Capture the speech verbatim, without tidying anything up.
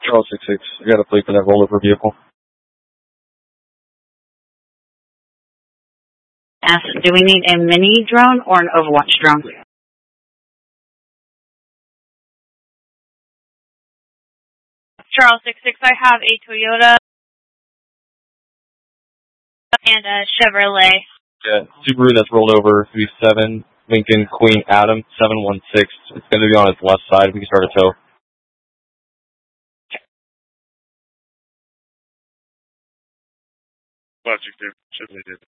Charles six six, I got a plate for that rollover vehicle. Ask, do we need a mini drone or an Overwatch drone? Charles six six, I have a Toyota and a Chevrolet. Yeah, Subaru that's rolled over, three seven, Lincoln Queen Adam, seven one six. It's going to be on its left side. We can start a tow. Logic there. Chevrolet did.